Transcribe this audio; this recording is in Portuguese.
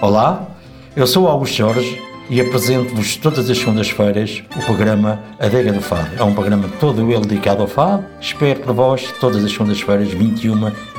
Olá, eu sou o Augusto Jorge e apresento-vos todas as segundas-feiras o programa Adega do Fado. É um programa todo ele dedicado ao fado. Espero por vós todas as segundas-feiras, 21